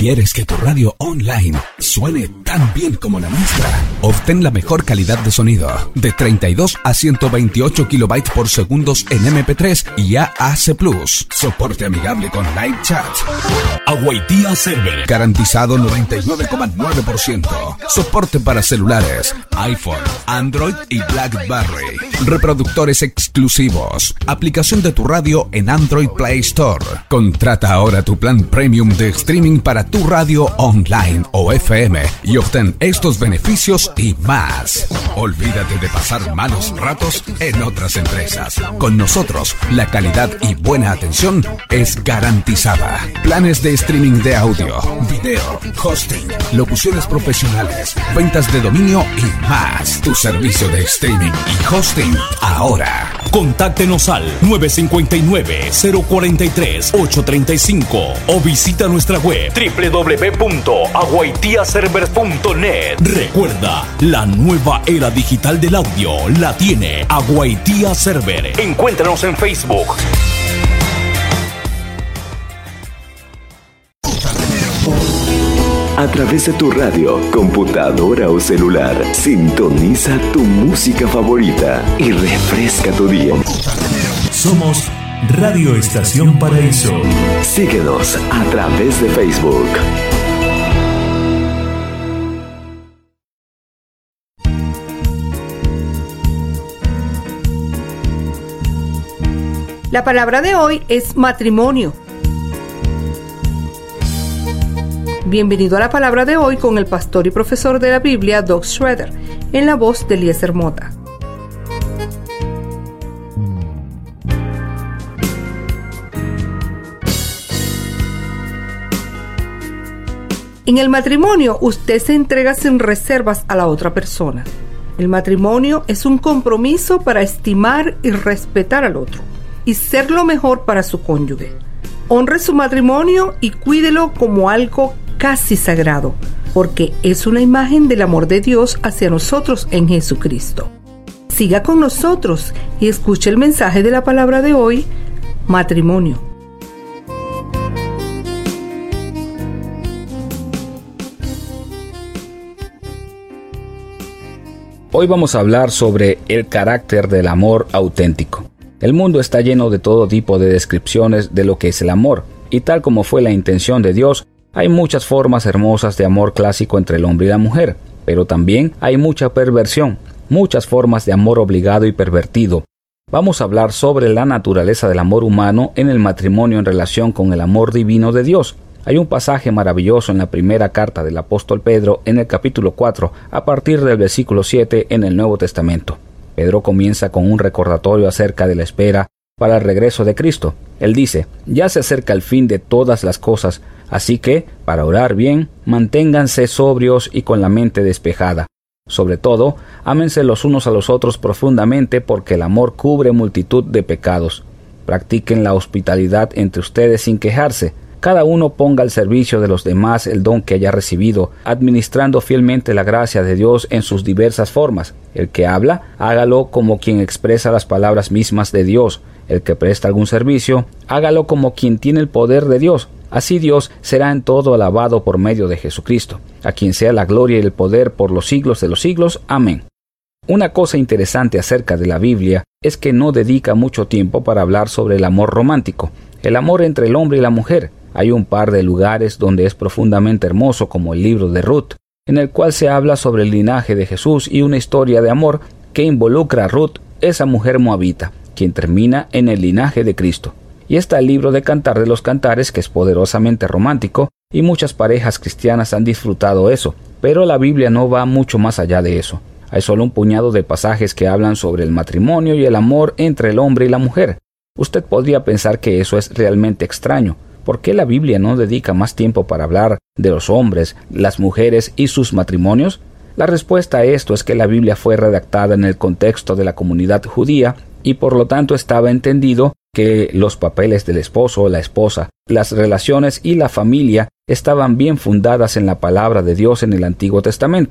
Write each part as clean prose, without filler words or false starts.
¿Quieres que tu radio online suene tan bien como la nuestra? Obtén la mejor calidad de sonido de 32 a 128 kilobytes por segundos en MP3 y AAC+. Soporte amigable con live chat. Awaitia Server. Garantizado 99,9%. Soporte para celulares, iPhone, Android y BlackBerry. Reproductores exclusivos. Aplicación de tu radio en Android Play Store. Contrata ahora tu plan premium de streaming para tu radio online o FM y obtén estos beneficios y más. Olvídate de pasar malos ratos en otras empresas. Con nosotros, la calidad y buena atención es garantizada. Planes de streaming de audio, video, hosting, locuciones profesionales, ventas de dominio y más. Tu servicio de streaming y hosting ahora. Contáctenos al 959-043-835 o visita nuestra web www.aguaitiaserver.net. Recuerda, la nueva era digital del audio la tiene Awaitia Server. Encuéntranos en Facebook. A través de tu radio, computadora o celular, sintoniza tu música favorita y refresca tu día. Somos Radio Estación Paraíso. Síguenos a través de Facebook. La palabra de hoy es matrimonio. Bienvenido a la palabra de hoy con el pastor y profesor de la Biblia, Doug Schroeder, en la voz de Eliezer Mota. En el matrimonio, usted se entrega sin reservas a la otra persona. El matrimonio es un compromiso para estimar y respetar al otro y ser lo mejor para su cónyuge. Honre su matrimonio y cuídelo como algo casi sagrado, porque es una imagen del amor de Dios hacia nosotros en Jesucristo. Siga con nosotros y escuche el mensaje de la palabra de hoy, matrimonio. Hoy vamos a hablar sobre el carácter del amor auténtico. El mundo está lleno de todo tipo de descripciones de lo que es el amor, y tal como fue la intención de Dios, hay muchas formas hermosas de amor clásico entre el hombre y la mujer, pero también hay mucha perversión, muchas formas de amor obligado y pervertido. Vamos a hablar sobre la naturaleza del amor humano en el matrimonio en relación con el amor divino de Dios. Hay un pasaje maravilloso en la primera carta del apóstol Pedro en el capítulo 4, a partir del versículo 7 en el Nuevo Testamento. Pedro comienza con un recordatorio acerca de la espera para el regreso de Cristo. Él dice: ya se acerca el fin de todas las cosas, así que, para orar bien, manténganse sobrios y con la mente despejada. Sobre todo, ámense los unos a los otros profundamente, porque el amor cubre multitud de pecados. Practiquen la hospitalidad entre ustedes sin quejarse. Cada uno ponga al servicio de los demás el don que haya recibido, administrando fielmente la gracia de Dios en sus diversas formas. El que habla, hágalo como quien expresa las palabras mismas de Dios. El que presta algún servicio, hágalo como quien tiene el poder de Dios. Así Dios será en todo alabado por medio de Jesucristo, a quien sea la gloria y el poder por los siglos de los siglos. Amén. Una cosa interesante acerca de la Biblia es que no dedica mucho tiempo para hablar sobre el amor romántico, el amor entre el hombre y la mujer. Hay un par de lugares donde es profundamente hermoso, como el libro de Ruth, en el cual se habla sobre el linaje de Jesús y una historia de amor que involucra a Ruth, esa mujer moabita, quien termina en el linaje de Cristo. Y está el libro de Cantar de los Cantares, que es poderosamente romántico, y muchas parejas cristianas han disfrutado eso, pero la Biblia no va mucho más allá de eso. Hay solo un puñado de pasajes que hablan sobre el matrimonio y el amor entre el hombre y la mujer. Usted podría pensar que eso es realmente extraño. ¿Por qué la Biblia no dedica más tiempo para hablar de los hombres, las mujeres y sus matrimonios? La respuesta a esto es que la Biblia fue redactada en el contexto de la comunidad judía y por lo tanto estaba entendido que los papeles del esposo o la esposa, las relaciones y la familia estaban bien fundadas en la palabra de Dios en el Antiguo Testamento.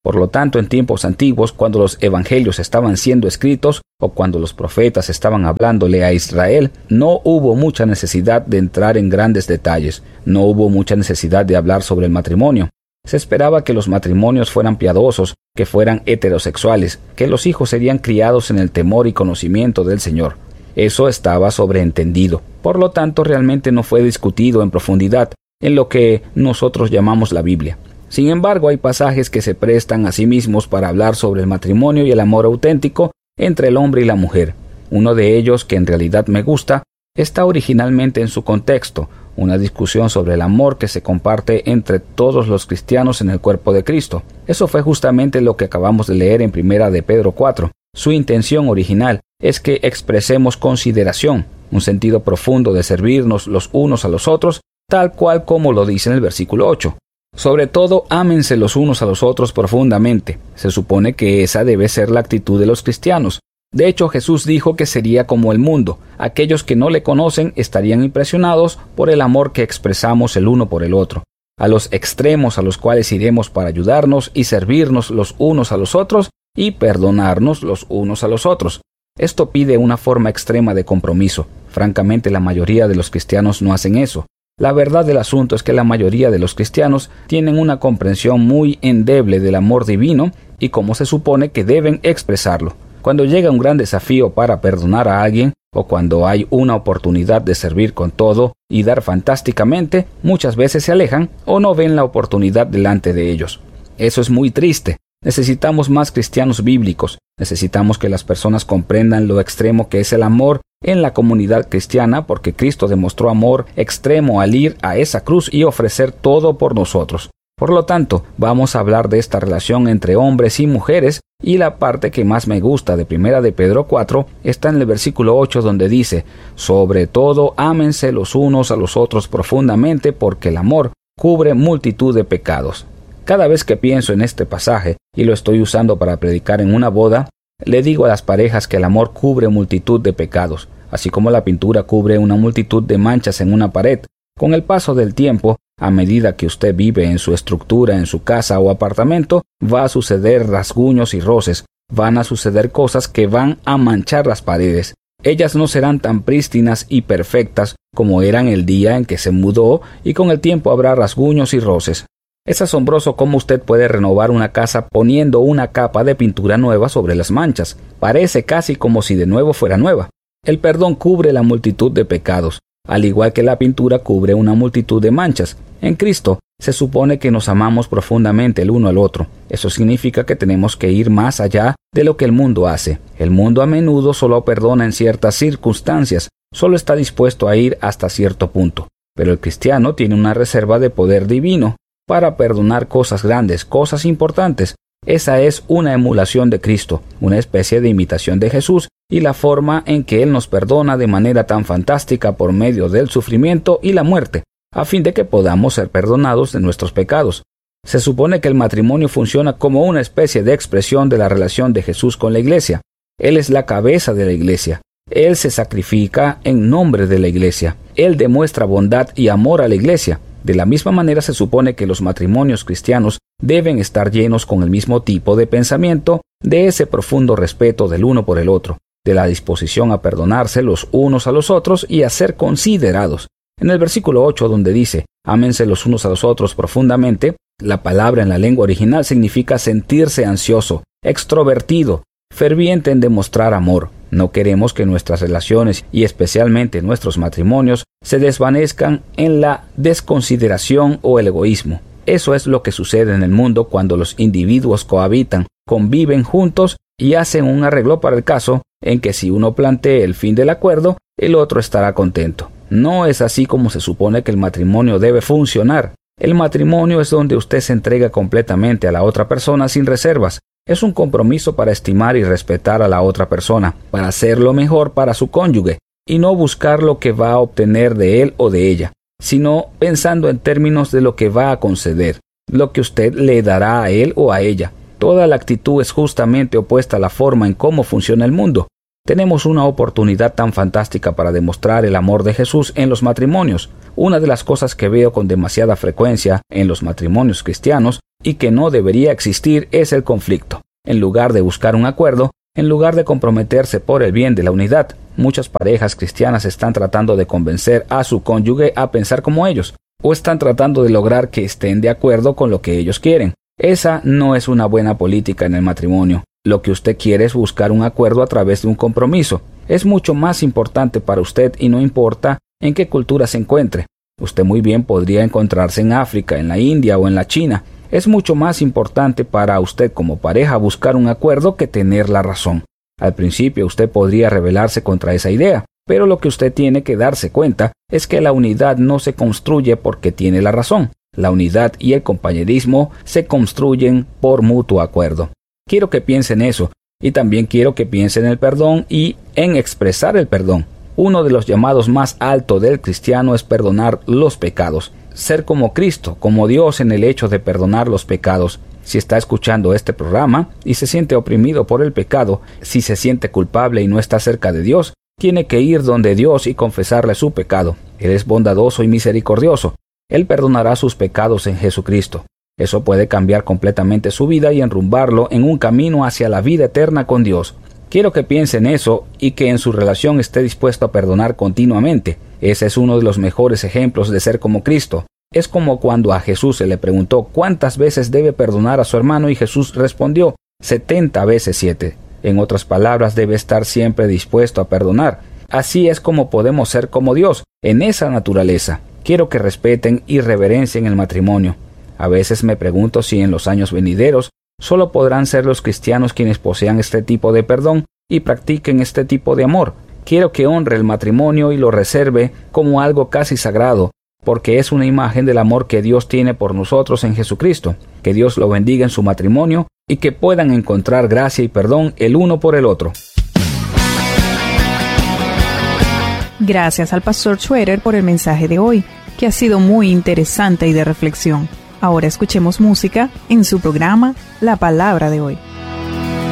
Por lo tanto, en tiempos antiguos, cuando los evangelios estaban siendo escritos o cuando los profetas estaban hablándole a Israel, no hubo mucha necesidad de entrar en grandes detalles, no hubo mucha necesidad de hablar sobre el matrimonio. Se esperaba que los matrimonios fueran piadosos, que fueran heterosexuales, que los hijos serían criados en el temor y conocimiento del Señor. Eso estaba sobreentendido. Por lo tanto, realmente no fue discutido en profundidad en lo que nosotros llamamos la Biblia. Sin embargo, hay pasajes que se prestan a sí mismos para hablar sobre el matrimonio y el amor auténtico entre el hombre y la mujer. Uno de ellos, que en realidad me gusta, está originalmente en su contexto, una discusión sobre el amor que se comparte entre todos los cristianos en el cuerpo de Cristo. Eso fue justamente lo que acabamos de leer en 1 de Pedro 4. Su intención original es que expresemos consideración, un sentido profundo de servirnos los unos a los otros, tal cual como lo dice en el versículo 8. Sobre todo, ámense los unos a los otros profundamente. Se supone que esa debe ser la actitud de los cristianos. De hecho, Jesús dijo que sería como el mundo. Aquellos que no le conocen estarían impresionados por el amor que expresamos el uno por el otro. A los extremos a los cuales iremos para ayudarnos y servirnos los unos a los otros y perdonarnos los unos a los otros. Esto pide una forma extrema de compromiso. Francamente, la mayoría de los cristianos no hacen eso. La verdad del asunto es que la mayoría de los cristianos tienen una comprensión muy endeble del amor divino y cómo se supone que deben expresarlo. Cuando llega un gran desafío para perdonar a alguien, o cuando hay una oportunidad de servir con todo y dar fantásticamente, muchas veces se alejan o no ven la oportunidad delante de ellos. Eso es muy triste. Necesitamos más cristianos bíblicos. Necesitamos que las personas comprendan lo extremo que es el amor en la comunidad cristiana, porque Cristo demostró amor extremo al ir a esa cruz y ofrecer todo por nosotros. Por lo tanto, vamos a hablar de esta relación entre hombres y mujeres, y la parte que más me gusta de 1 de Pedro 4 está en el versículo 8, donde dice: sobre todo, ámense los unos a los otros profundamente, porque el amor cubre multitud de pecados. Cada vez que pienso en este pasaje, y lo estoy usando para predicar en una boda, le digo a las parejas que el amor cubre multitud de pecados, así como la pintura cubre una multitud de manchas en una pared. Con el paso del tiempo, a medida que usted vive en su estructura, en su casa o apartamento, va a suceder rasguños y roces, van a suceder cosas que van a manchar las paredes. Ellas no serán tan prístinas y perfectas como eran el día en que se mudó, y con el tiempo habrá rasguños y roces. Es asombroso cómo usted puede renovar una casa poniendo una capa de pintura nueva sobre las manchas. Parece casi como si de nuevo fuera nueva. El perdón cubre la multitud de pecados, al igual que la pintura cubre una multitud de manchas. En Cristo se supone que nos amamos profundamente el uno al otro. Eso significa que tenemos que ir más allá de lo que el mundo hace. El mundo a menudo solo perdona en ciertas circunstancias, solo está dispuesto a ir hasta cierto punto. Pero el cristiano tiene una reserva de poder divino para perdonar cosas grandes, cosas importantes. Esa es una emulación de Cristo, una especie de imitación de Jesús y la forma en que Él nos perdona de manera tan fantástica por medio del sufrimiento y la muerte, a fin de que podamos ser perdonados de nuestros pecados. Se supone que el matrimonio funciona como una especie de expresión de la relación de Jesús con la Iglesia. Él es la cabeza de la Iglesia. Él se sacrifica en nombre de la Iglesia. Él demuestra bondad y amor a la Iglesia. De la misma manera se supone que los matrimonios cristianos deben estar llenos con el mismo tipo de pensamiento, de ese profundo respeto del uno por el otro, de la disposición a perdonarse los unos a los otros y a ser considerados. En el versículo 8, donde dice: ámense los unos a los otros profundamente, la palabra en la lengua original significa sentirse ansioso, extrovertido, ferviente en demostrar amor. No queremos que nuestras relaciones, y especialmente nuestros matrimonios, se desvanezcan en la desconsideración o el egoísmo. Eso es lo que sucede en el mundo cuando los individuos cohabitan, conviven juntos y hacen un arreglo para el caso en que si uno plantee el fin del acuerdo, el otro estará contento. No es así como se supone que el matrimonio debe funcionar. El matrimonio es donde usted se entrega completamente a la otra persona sin reservas. Es un compromiso para estimar y respetar a la otra persona, para hacer lo mejor para su cónyuge, y no buscar lo que va a obtener de él o de ella, sino pensando en términos de lo que va a conceder, lo que usted le dará a él o a ella. Toda la actitud es justamente opuesta a la forma en cómo funciona el mundo. Tenemos una oportunidad tan fantástica para demostrar el amor de Jesús en los matrimonios. Una de las cosas que veo con demasiada frecuencia en los matrimonios cristianos y que no debería existir es el conflicto. En lugar de buscar un acuerdo, en lugar de comprometerse por el bien de la unidad, muchas parejas cristianas están tratando de convencer a su cónyuge a pensar como ellos, o están tratando de lograr que estén de acuerdo con lo que ellos quieren. Esa no es una buena política en el matrimonio. Lo que usted quiere es buscar un acuerdo a través de un compromiso. Es mucho más importante para usted y no importa en qué cultura se encuentre. Usted muy bien podría encontrarse en África, en la India o en la China. Es mucho más importante para usted como pareja buscar un acuerdo que tener la razón. Al principio usted podría rebelarse contra esa idea, pero lo que usted tiene que darse cuenta es que la unidad no se construye porque tiene la razón. La unidad y el compañerismo se construyen por mutuo acuerdo. Quiero que piense en eso, y también quiero que piense en el perdón y en expresar el perdón. Uno de los llamados más altos del cristiano es perdonar los pecados. Ser como Cristo, como Dios en el hecho de perdonar los pecados. Si está escuchando este programa y se siente oprimido por el pecado, si se siente culpable y no está cerca de Dios, tiene que ir donde Dios y confesarle su pecado. Él es bondadoso y misericordioso. Él perdonará sus pecados en Jesucristo. Eso puede cambiar completamente su vida y enrumbarlo en un camino hacia la vida eterna con Dios. Quiero que piense en eso y que en su relación esté dispuesto a perdonar continuamente. Ese es uno de los mejores ejemplos de ser como Cristo. Es como cuando a Jesús se le preguntó cuántas veces debe perdonar a su hermano y Jesús respondió 70 veces 7. En otras palabras, debe estar siempre dispuesto a perdonar. Así es como podemos ser como Dios, en esa naturaleza. Quiero que respeten y reverencien el matrimonio. A veces me pregunto si en los años venideros solo podrán ser los cristianos quienes posean este tipo de perdón y practiquen este tipo de amor. Quiero que honre el matrimonio y lo reserve como algo casi sagrado, porque es una imagen del amor que Dios tiene por nosotros en Jesucristo. Que Dios lo bendiga en su matrimonio y que puedan encontrar gracia y perdón el uno por el otro. Gracias al pastor Schroeder por el mensaje de hoy, que ha sido muy interesante y de reflexión. Ahora escuchemos música en su programa La Palabra de Hoy.